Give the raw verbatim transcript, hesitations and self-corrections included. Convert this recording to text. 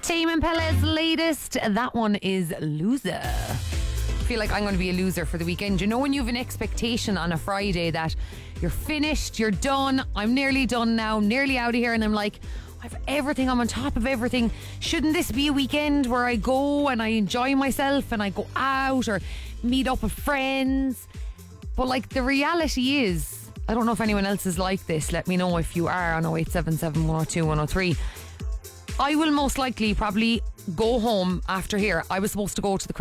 Tame Impala's latest, that one is Loser. I feel like I'm going to be a loser for the weekend. You know when you have an expectation on a Friday that you're finished, you're done, I'm nearly done now, nearly out of here, and I'm like, I have everything, I'm on top of everything. Shouldn't this be a weekend where I go and I enjoy myself and I go out or meet up with friends? But like the reality is, I don't know if anyone else is like this. Let me know if you are on oh eight seven seven, one oh two, one oh three. I will most likely probably go home after here. I was supposed to go to the